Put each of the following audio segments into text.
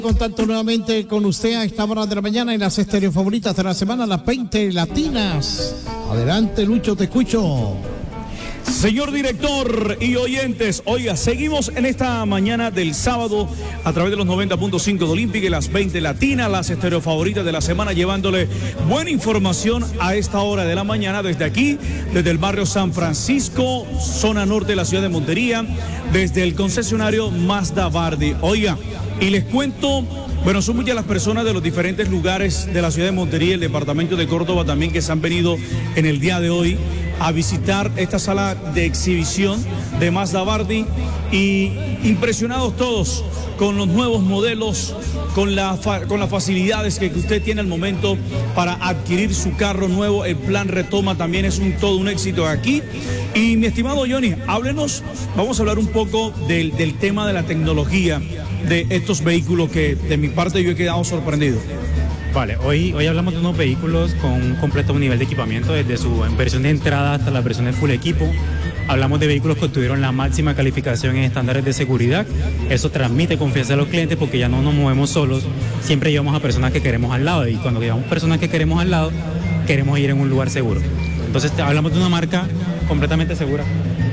Contacto nuevamente con usted a esta hora de la mañana en las estéreo favoritas de la semana, las 20 latinas. Adelante, Lucho, te escucho. Señor director y oyentes, oiga, seguimos en esta mañana del sábado a través de los 90.5 de Olímpica y las 20 latinas, las estéreo favoritas de la semana, llevándole buena información a esta hora de la mañana desde aquí, desde el barrio San Francisco, zona norte de la ciudad de Montería, desde el concesionario Mazda Bardi. Oiga, y les cuento, bueno, son muchas las personas de los diferentes lugares de la ciudad de Montería, el departamento de Córdoba también, que se han venido en el día de hoy a visitar esta sala de exhibición de Mazda Bardi, y impresionados todos con los nuevos modelos, con las facilidades que usted tiene al momento para adquirir su carro nuevo. El plan Retoma también es todo un éxito aquí. Y mi estimado Johnny, háblenos, vamos a hablar un poco del tema de la tecnología de estos vehículos, que de mi parte yo he quedado sorprendido. Vale, hoy hablamos de unos vehículos con un completo nivel de equipamiento, desde su versión de entrada hasta la versión de full equipo. Hablamos de vehículos que obtuvieron la máxima calificación en estándares de seguridad. Eso transmite confianza a los clientes porque ya no nos movemos solos, siempre llevamos a personas que queremos al lado, y cuando llevamos personas que queremos al lado, queremos ir en un lugar seguro. Entonces hablamos de una marca completamente segura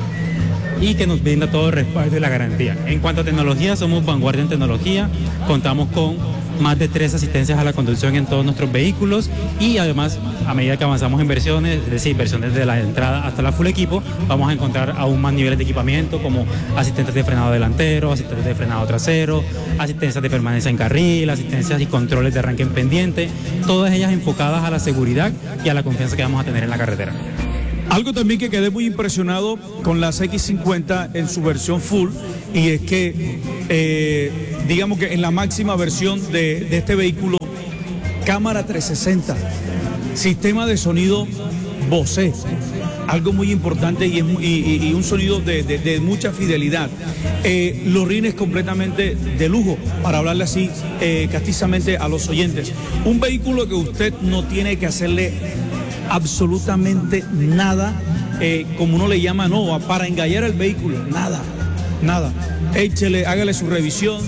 y que nos brinda todo el respaldo y la garantía. En cuanto a tecnología, somos vanguardia en tecnología, contamos con más de 3 asistencias a la conducción en todos nuestros vehículos, y además, a medida que avanzamos en versiones, es decir, versiones de la entrada hasta la full equipo, vamos a encontrar aún más niveles de equipamiento, como asistentes de frenado delantero, asistentes de frenado trasero, asistencias de permanencia en carril, asistencias y controles de arranque en pendiente, todas ellas enfocadas a la seguridad y a la confianza que vamos a tener en la carretera. Algo también que quedé muy impresionado con las X50 en su versión full, y es que digamos que en la máxima versión de este vehículo, cámara 360, sistema de sonido Bose, algo muy importante, y un sonido de mucha fidelidad. Los rines completamente de lujo, para hablarle así castizamente a los oyentes. Un vehículo que usted no tiene que hacerle absolutamente nada, como uno le llama, no, para engallar el vehículo, nada. Échele, hágale su revisión,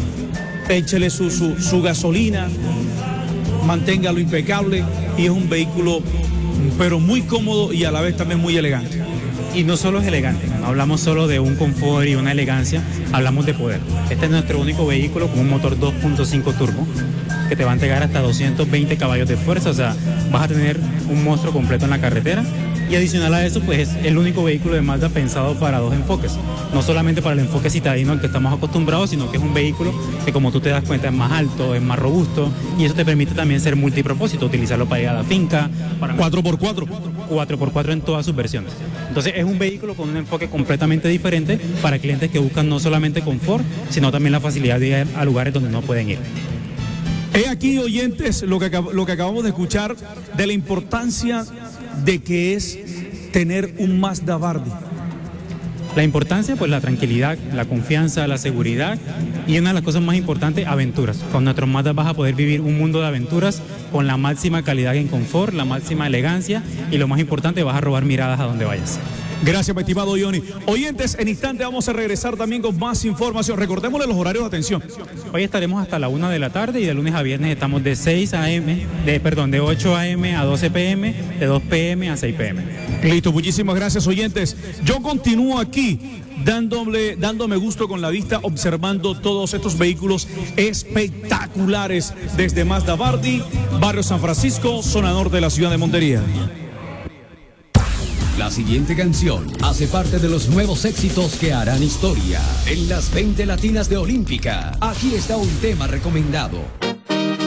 échele su gasolina, manténgalo impecable, y es un vehículo pero muy cómodo y a la vez también muy elegante. Y no solo es elegante, no hablamos solo de un confort y una elegancia, hablamos de poder. Este es nuestro único vehículo con un motor 2.5 turbo que te va a entregar hasta 220 caballos de fuerza, o sea, vas a tener un monstruo completo en la carretera. Y adicional a eso, pues es el único vehículo de Mazda pensado para 2 enfoques, no solamente para el enfoque citadino al que estamos acostumbrados, sino que es un vehículo que, como tú te das cuenta, es más alto, es más robusto, y eso te permite también ser multipropósito, utilizarlo para ir a la finca, para 4x4. 4x4 en todas sus versiones. Entonces es un vehículo con un enfoque completamente diferente para clientes que buscan no solamente confort, sino también la facilidad de ir a lugares donde no pueden ir. He aquí, oyentes, lo que acabamos de escuchar de la importancia de que es tener un Mazda Bardi. La importancia, pues la tranquilidad, la confianza, la seguridad, y una de las cosas más importantes, aventuras. Con nuestros Mazda vas a poder vivir un mundo de aventuras con la máxima calidad en confort, la máxima elegancia, y lo más importante, vas a robar miradas a donde vayas. Gracias, mi estimado Johnny. Oyentes, en instante vamos a regresar también con más información. Recordémosle los horarios de atención. Hoy estaremos hasta la 1 de la tarde, y de lunes a viernes estamos de 8 a.m. a 12 p.m., de 2 p.m. a 6 p.m. Listo, muchísimas gracias, oyentes. Yo continúo aquí dándome gusto con la vista, observando todos estos vehículos espectaculares desde Mazda Bardi, barrio San Francisco, zona norte de la ciudad de Montería. La siguiente canción hace parte de los nuevos éxitos que harán historia en las 20 latinas de Olímpica. Aquí está un tema recomendado.